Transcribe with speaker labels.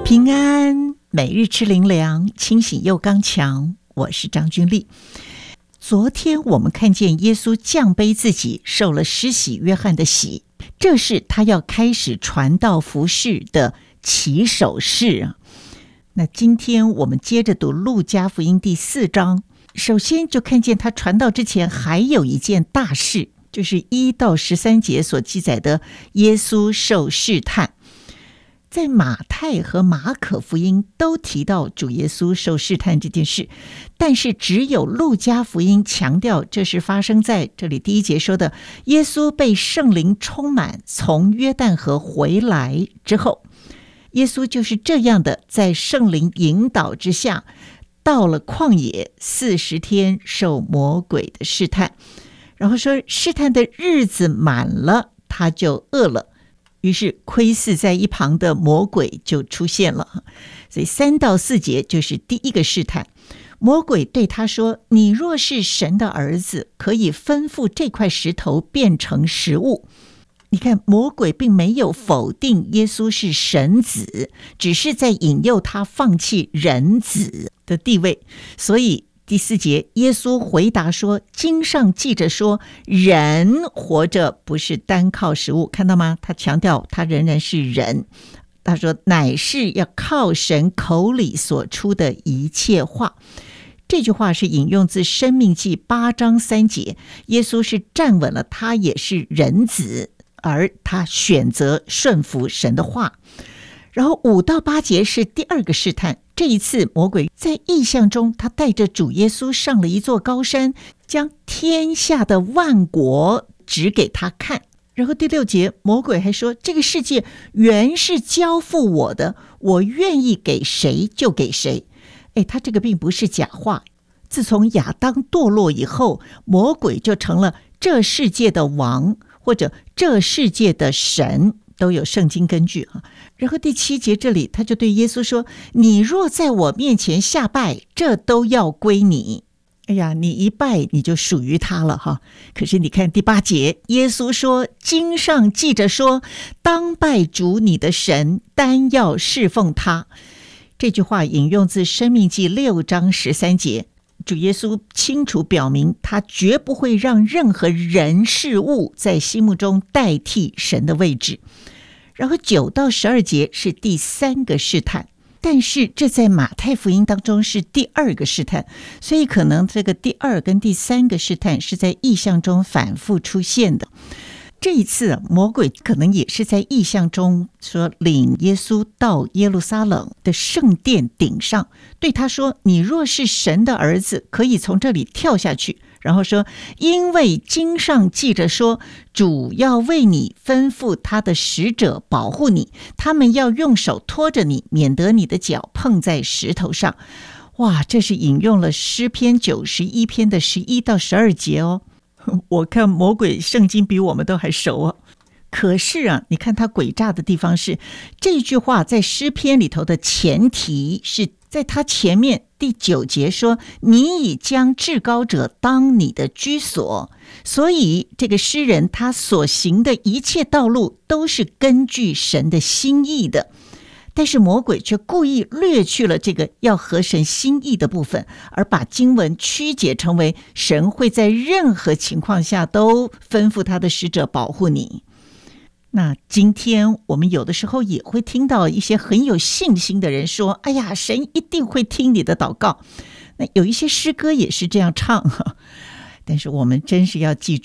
Speaker 1: 平安，每日吃灵粮，清醒又刚强。我是张君丽。昨天我们看见耶稣降卑自己，受了施洗约翰的洗，这是他要开始传道服事的起手式。那今天我们接着读路加福音第4章，首先就看见他传道之前还有一件大事，就是1到13节所记载的耶稣受试探。在马太和马可福音都提到主耶稣受试探这件事，但是只有路加福音强调这是发生在这里第1节说的耶稣被圣灵充满从约旦河回来之后。耶稣就是这样的在圣灵引导之下到了旷野40天受魔鬼的试探，然后说试探的日子满了，他就饿了，于是窥视在一旁的魔鬼就出现了。所以3到4节就是第一个试探。魔鬼对他说，你若是神的儿子，可以吩咐这块石头变成食物。你看，魔鬼并没有否定耶稣是神子，只是在引诱他放弃人子的地位。所以第4节，耶稣回答说，经上记着说，人活着不是单靠食物，看到吗？他强调他仍然是人。他说，乃是要靠神口里所出的一切话。这句话是引用自申命记8章3节，耶稣是站稳了他也是人子，而他选择顺服神的话。然后5到8节是第二个试探，这一次魔鬼在异象中，他带着主耶稣上了一座高山，将天下的万国指给他看。然后第6节，魔鬼还说，这个世界原是交付我的，我愿意给谁就给谁。他这个并不是假话。自从亚当堕落以后，魔鬼就成了这世界的王，或者这世界的神，都有圣经根据。然后第7节这里他就对耶稣说，你若在我面前下拜，这都要归你。哎呀，你一拜你就属于他了哈。可是你看第8节，耶稣说，经上记着说，当拜主你的神，单要侍奉他。这句话引用自申命记6章13节，主耶稣清楚表明，他绝不会让任何人事物在心目中代替神的位置。然后9到12节是第3个试探，但是这在马太福音当中是第2个试探，所以可能这个第2跟第3个试探是在异象中反复出现的。这一次魔鬼可能也是在异象中说，领耶稣到耶路撒冷的圣殿顶上，对他说，你若是神的儿子，可以从这里跳下去。然后说，因为经上记着说，主要为你吩咐他的使者保护你，他们要用手托着你，免得你的脚碰在石头上。哇，这是引用了诗篇91篇的11到12节哦。我看魔鬼圣经比我们都还熟啊。可是啊，你看他诡诈的地方是，这句话在诗篇里头的前提是在他前面第9节说，你已将至高者当你的居所。所以这个诗人他所行的一切道路都是根据神的心意的。但是魔鬼却故意略去了这个要合神心意的部分，而把经文曲解成为神会在任何情况下都吩咐他的使者保护你。那今天我们有的时候也会听到一些很有信心的人说，哎呀，神一定会听你的祷告。那有一些诗歌也是这样唱，但是我们真是要记住，